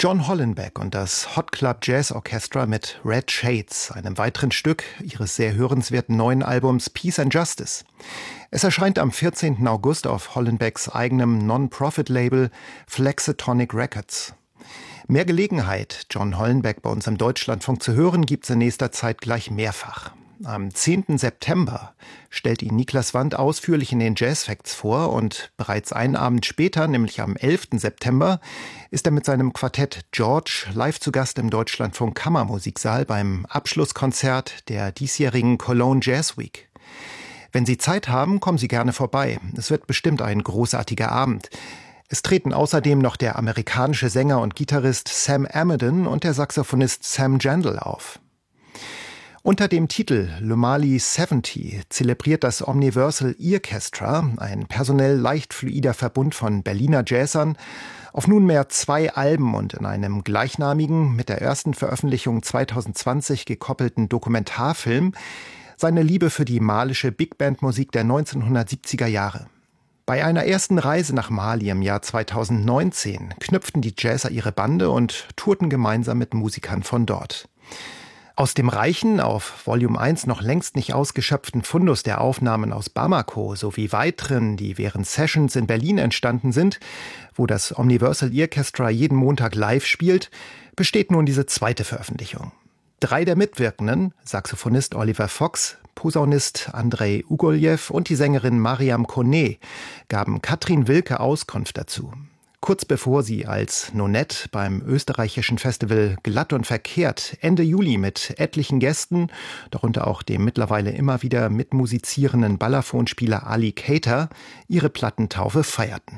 John Hollenbeck und das Hot Club Jazz Orchestra mit Red Shades, einem weiteren Stück ihres sehr hörenswerten neuen Albums Peace and Justice. Es erscheint am 14. August auf Hollenbecks eigenem Non-Profit-Label Flexatonic Records. Mehr Gelegenheit, John Hollenbeck bei uns im Deutschlandfunk zu hören, gibt's in nächster Zeit gleich mehrfach. Am 10. September stellt ihn Niklas Wandt ausführlich in den Jazz Facts vor und bereits einen Abend später, nämlich am 11. September, ist er mit seinem Quartett George live zu Gast im Deutschlandfunk Kammermusiksaal beim Abschlusskonzert der diesjährigen Cologne Jazz Week. Wenn Sie Zeit haben, kommen Sie gerne vorbei. Es wird bestimmt ein großartiger Abend. Es treten außerdem noch der amerikanische Sänger und Gitarrist Sam Amidon und der Saxophonist Sam Jandal auf. Unter dem Titel Lumali 70 zelebriert das Omniversal Earchestra, ein personell leicht fluider Verbund von Berliner Jazzern, auf nunmehr 2 Alben und in einem gleichnamigen, mit der ersten Veröffentlichung 2020 gekoppelten Dokumentarfilm, seine Liebe für die malische Big-Band-Musik der 1970er Jahre. Bei einer ersten Reise nach Mali im Jahr 2019 knüpften die Jazzer ihre Bande und tourten gemeinsam mit Musikern von dort. Aus dem reichen, auf Volume 1 noch längst nicht ausgeschöpften Fundus der Aufnahmen aus Bamako sowie weiteren, die während Sessions in Berlin entstanden sind, wo das Omniversal Earchestra jeden Montag live spielt, besteht nun diese zweite Veröffentlichung. 3 der Mitwirkenden, Saxophonist Oliver Fox, Posaunist Andrei Ugoljew und die Sängerin Mariam Kone, gaben Katrin Wilke Auskunft dazu. Kurz bevor sie als Nonette beim österreichischen Festival Glatt und Verkehrt Ende Juli mit etlichen Gästen, darunter auch dem mittlerweile immer wieder mitmusizierenden Balafon-Spieler Ali Keita, ihre Plattentaufe feierten.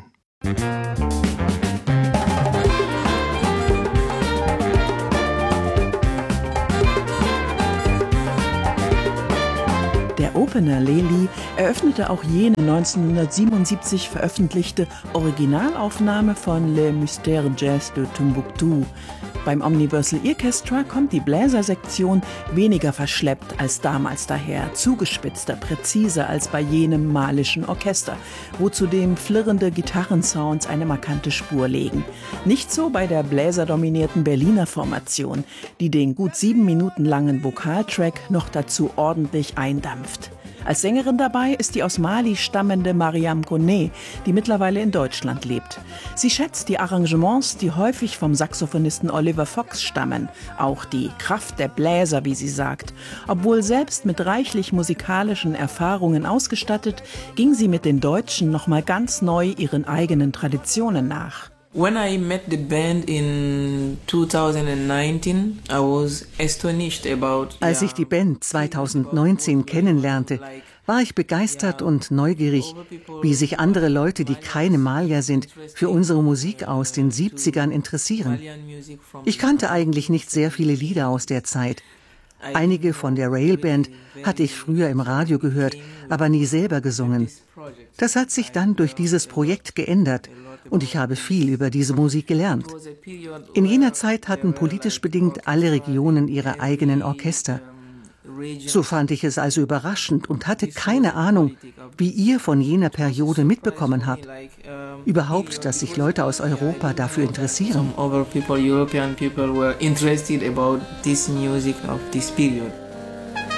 Der Opener Leli eröffnete auch jene 1977 veröffentlichte Originalaufnahme von Le Mystère Jazz de Tombouctou. Beim Omniversal Earchestra kommt die Bläsersektion weniger verschleppt als damals daher, zugespitzter, präziser als bei jenem malischen Orchester, wo zudem flirrende Gitarrensounds eine markante Spur legen. Nicht so bei der bläserdominierten Berliner Formation, die den gut 7 Minuten langen Vokaltrack noch dazu ordentlich eindampft. Als Sängerin dabei ist die aus Mali stammende Mariam Kone, die mittlerweile in Deutschland lebt. Sie schätzt die Arrangements, die häufig vom Saxophonisten Oliver Fox stammen, auch die Kraft der Bläser, wie sie sagt. Obwohl selbst mit reichlich musikalischen Erfahrungen ausgestattet, ging sie mit den Deutschen noch mal ganz neu ihren eigenen Traditionen nach. When I met the band in 2019, I was astonished about. Als ich die Band 2019 kennenlernte, war ich begeistert und neugierig, wie sich andere Leute, die keine Malier sind, für unsere Musik aus den 70ern interessieren. Ich kannte eigentlich nicht sehr viele Lieder aus der Zeit. Einige von der Railband hatte ich früher im Radio gehört, aber nie selber gesungen. Das hat sich dann durch dieses Projekt geändert. Und ich habe viel über diese Musik gelernt. In jener Zeit hatten politisch bedingt alle Regionen ihre eigenen Orchester. So fand ich es also überraschend und hatte keine Ahnung, wie ihr von jener Periode mitbekommen habt. Überhaupt, dass sich Leute aus Europa dafür interessieren. European people were interested about this music of this period.